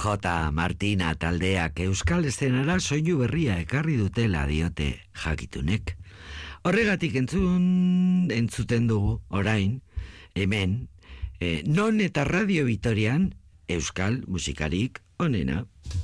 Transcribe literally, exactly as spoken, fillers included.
J. Martina taldeak euskal eszenara soinu berria ekarri dutela diote jakitunek. Horregatik entzun, entzuten dugu, orain, hemen, eh, non eta Radio Vitorian euskal musikarik onena.